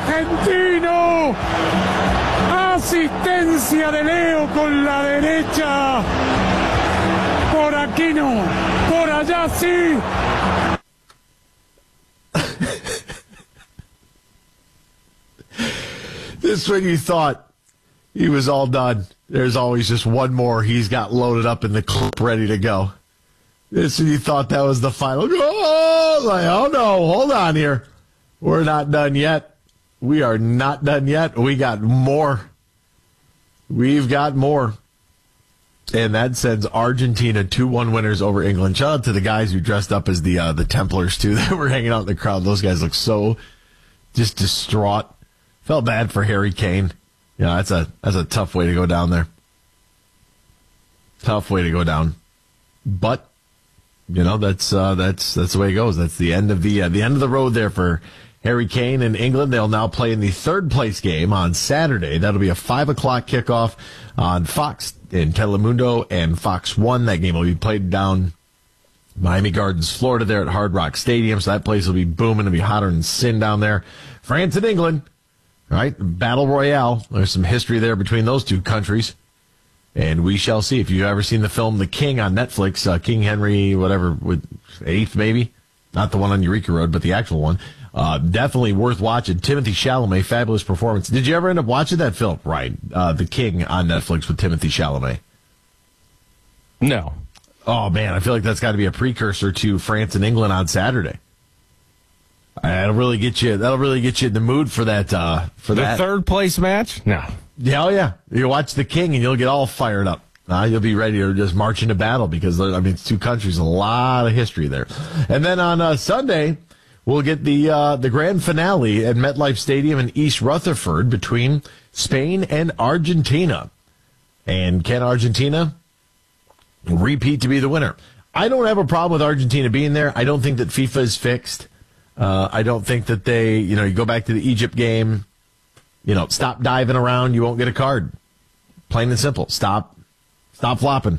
argentino. Asistencia de Leo con la derecha. Por aquí no, por allá sí. This when you thought he was all done. There's always just one more he's got loaded up in the clip ready to go. This when you thought that was the final. Oh no, hold on here. We're not done yet. We are not done yet. We got more. We've got more. And that sends Argentina 2-1 winners over England. Shout out to the guys who dressed up as the Templars, too. They were hanging out in the crowd. Those guys look so just distraught. Felt bad for Harry Kane. Yeah, that's a tough way to go down there. Tough way to go down. But, that's the way it goes. That's the end of the end of the road there for Harry Kane and England. They'll now play in the third place game on Saturday. That'll be a 5 o'clock kickoff on Fox in Telemundo and Fox 1. That game will be played down Miami Gardens, Florida, there at Hard Rock Stadium. So that place will be booming. It'll be hotter than sin down there. France and England, right? Battle Royale. There's some history there between those two countries. And we shall see. If you've ever seen the film The King on Netflix, King Henry, whatever, with 8th maybe? Not the one on Eureka Road, but the actual one. Definitely worth watching. Timothée Chalamet, fabulous performance. Did you ever end up watching that film? Right. The King on Netflix with Timothée Chalamet. No. Oh, man, I feel like that's got to be a precursor to France and England on Saturday. That'll really get you in the mood for that. The third place match? No. Yeah, oh yeah. You watch The King and you'll get all fired up. You'll be ready to just march into battle because, it's two countries, a lot of history there. And then on Sunday, we'll get the grand finale at MetLife Stadium in East Rutherford between Spain and Argentina. And can Argentina repeat to be the winner? I don't have a problem with Argentina being there. I don't think that FIFA is fixed. I don't think that they, you go back to the Egypt game, stop diving around, you won't get a card. Plain and simple. Stop flopping.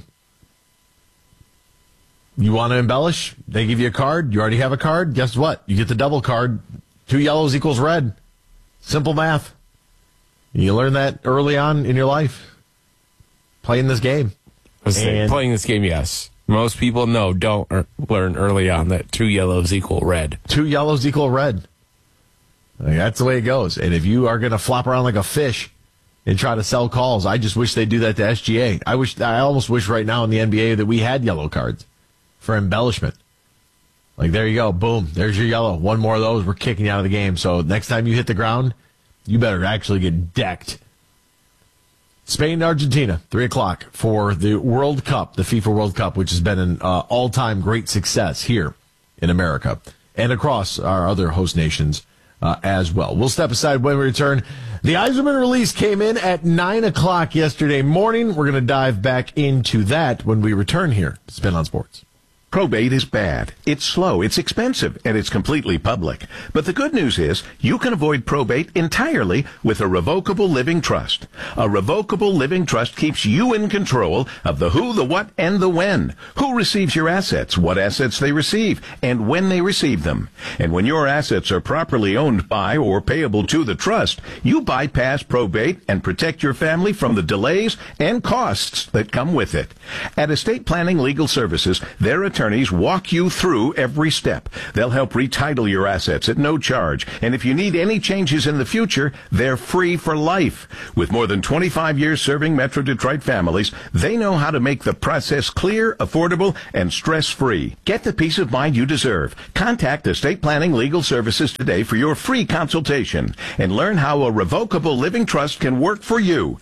You want to embellish? They give you a card. You already have a card. Guess what? You get the double card. 2 yellows equals red. Simple math. You learn that early on in your life. Playing this game. Playing this game, yes. Most people don't learn early on that 2 yellows equal red. 2 yellows equal red. That's the way it goes. And if you are going to flop around like a fish and try to sell calls, I just wish they'd do that to SGA. I almost wish right now in the NBA that we had yellow cards for embellishment. Like, there you go. Boom. There's your yellow. One more of those. We're kicking you out of the game. So next time you hit the ground, you better actually get decked. Spain and Argentina, 3 o'clock for the World Cup, the FIFA World Cup, which has been an all-time great success here in America and across our other host nations as well. We'll step aside when we return. The Yzerman release came in at 9 o'clock yesterday morning. We're going to dive back into that when we return here to Spin on Sports. Probate is bad. It's slow, it's expensive, and it's completely public. But the good news is you can avoid probate entirely with a revocable living trust. A revocable living trust keeps you in control of the who, the what, and the when. Who receives your assets, what assets they receive, and when they receive them. And when your assets are properly owned by or payable to the trust, you bypass probate and protect your family from the delays and costs that come with it. At Estate Planning Legal Services, their attorneys walk you through every step. They'll help retitle your assets at no charge. And if you need any changes in the future, they're free for life. With more than 25 years serving Metro Detroit families, they know how to make the process clear, affordable, and stress-free. Get the peace of mind you deserve. Contact Estate Planning Legal Services today for your free consultation and learn how a revocable living trust can work for you.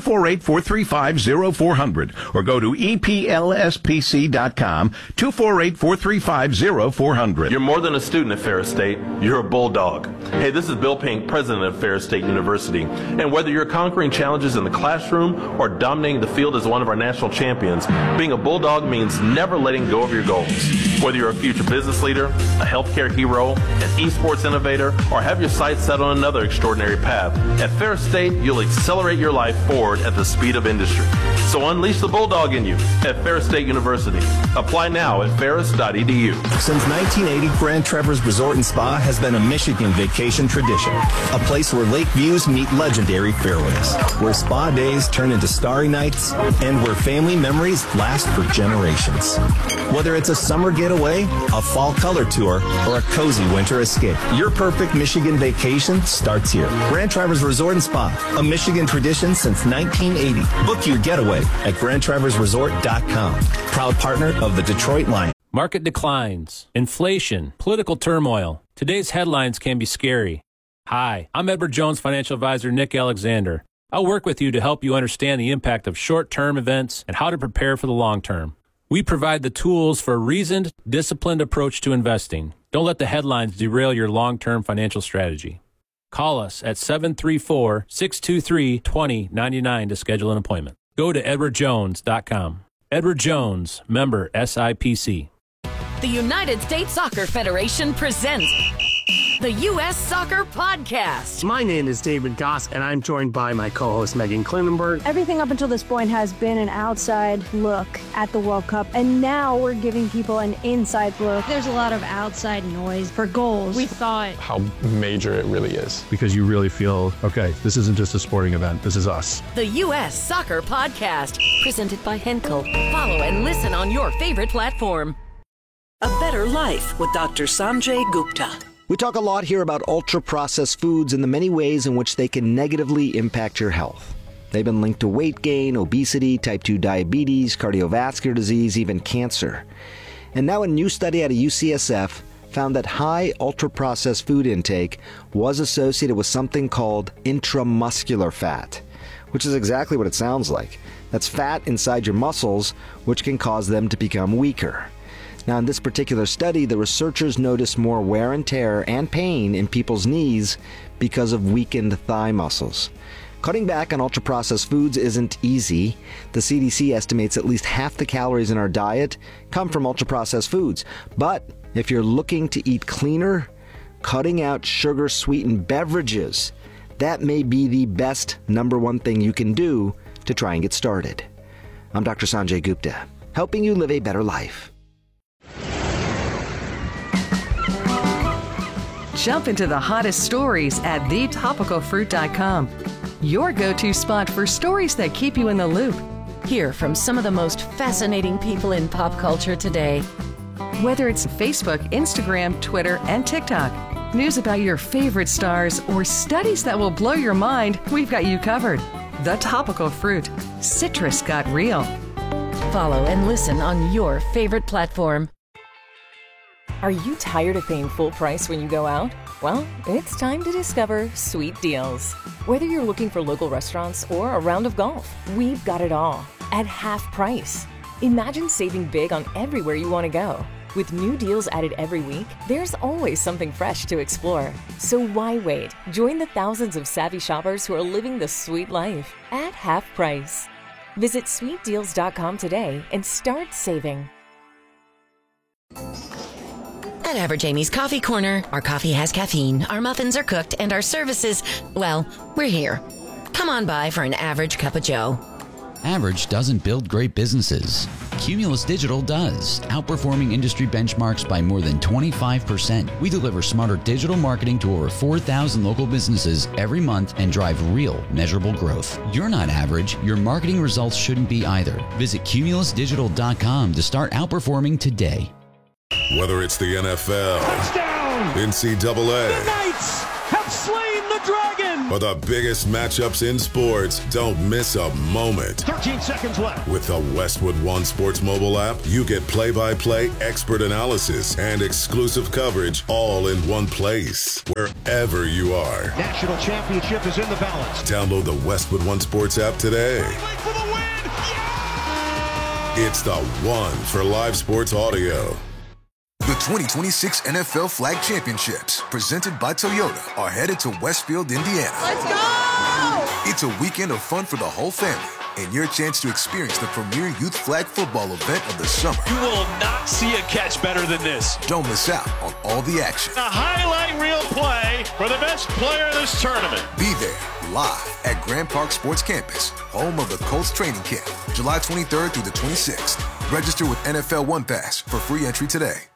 248-435-0400 or go to EPLSPC.com. 248-435-0400. You're more than a student at Ferris State. You're a bulldog. Hey, this is Bill Pink, president of Ferris State University. And whether you're conquering challenges in the classroom or dominating the field as one of our national champions, being a bulldog means never letting go of your goals. Whether you're a future business leader, a healthcare hero, an esports innovator, or have your sights set on another extraordinary path, at Ferris State, you'll accelerate your life forward at the speed of industry. So unleash the bulldog in you at Ferris State University. Apply now at ferris.edu. Since 1980, Grand Traverse Resort and Spa has been a Michigan vacation Vacation Tradition, a place where lake views meet legendary fairways, where spa days turn into starry nights, and where family memories last for generations. Whether it's a summer getaway, a fall color tour, or a cozy winter escape, your perfect Michigan vacation starts here. Grand Traverse Resort and Spa, a Michigan tradition since 1980. Book your getaway at GrandTraverseResort.com. Proud partner of the Detroit Lions. Market declines, inflation, political turmoil. Today's headlines can be scary. Hi, I'm Edward Jones financial advisor Nick Alexander. I'll work with you to help you understand the impact of short-term events and how to prepare for the long term. We provide the tools for a reasoned, disciplined approach to investing. Don't let the headlines derail your long-term financial strategy. Call us at 734-623-2099 to schedule an appointment. Go to edwardjones.com. Edward Jones, member SIPC. The United States Soccer Federation presents the U.S. Soccer Podcast. My name is David Goss, and I'm joined by my co-host Megan Klinenberg. Everything up until this point has been an outside look at the World Cup, and now we're giving people an inside look. There's a lot of outside noise for goals. We thought how major it really is. Because you really feel, okay, this isn't just a sporting event, this is us. The U.S. Soccer Podcast, presented by Henkel. Follow and listen on your favorite platform. A Better Life with Dr. Sanjay Gupta. We talk a lot here about ultra-processed foods and the many ways in which they can negatively impact your health. They've been linked to weight gain, obesity, type 2 diabetes, cardiovascular disease, even cancer. And now a new study out of UCSF found that high ultra-processed food intake was associated with something called intramuscular fat, which is exactly what it sounds like. That's fat inside your muscles, which can cause them to become weaker. Now, in this particular study, the researchers noticed more wear and tear and pain in people's knees because of weakened thigh muscles. Cutting back on ultra-processed foods isn't easy. The CDC estimates at least half the calories in our diet come from ultra-processed foods. But if you're looking to eat cleaner, cutting out sugar-sweetened beverages, that may be the best number one thing you can do to try and get started. I'm Dr. Sanjay Gupta, helping you live a better life. Jump into the hottest stories at thetopicalfruit.com. Your go-to spot for stories that keep you in the loop. Hear from some of the most fascinating people in pop culture today. Whether it's Facebook, Instagram, Twitter, and TikTok, news about your favorite stars, or studies that will blow your mind, we've got you covered. The Topical Fruit. Citrus got real. Follow and listen on your favorite platform. Are you tired of paying full price when you go out? Well, it's time to discover Sweet Deals. Whether you're looking for local restaurants or a round of golf, we've got it all at half price. Imagine saving big on everywhere you want to go. With new deals added every week, there's always something fresh to explore. So why wait? Join the thousands of savvy shoppers who are living the sweet life at half price. Visit sweetdeals.com today and start saving. At Average Amy's Coffee Corner, our coffee has caffeine, our muffins are cooked, and our services, well, we're here. Come on by for an average cup of joe. Average doesn't build great businesses. Cumulus Digital does, outperforming industry benchmarks by more than 25%. We deliver smarter digital marketing to over 4,000 local businesses every month and drive real, measurable growth. You're not average. Your marketing results shouldn't be either. Visit cumulusdigital.com to start outperforming today. Whether it's the NFL, touchdown, NCAA, the Knights have slain the dragon, or the biggest matchups in sports, don't miss a moment. 13 seconds left. With the Westwood One Sports mobile app, you get play-by-play, expert analysis, and exclusive coverage all in one place, wherever you are. National championship is in the balance. Download the Westwood One Sports app today. For the win. Yeah! It's the one for live sports audio. The 2026 NFL Flag Championships, presented by Toyota, are headed to Westfield, Indiana. Let's go! It's a weekend of fun for the whole family and your chance to experience the premier youth flag football event of the summer. You will not see a catch better than this. Don't miss out on all the action. A highlight reel play for the best player in this tournament. Be there, live at Grand Park Sports Campus, home of the Colts training camp, July 23rd through the 26th. Register with NFL One Pass for free entry today.